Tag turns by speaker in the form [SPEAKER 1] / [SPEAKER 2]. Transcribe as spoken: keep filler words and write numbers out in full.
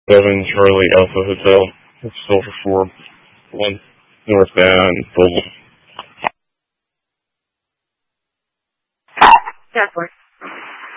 [SPEAKER 1] seven Charlie Alpha Hotel. It's Silver four one northbound Fulham.
[SPEAKER 2] Airport.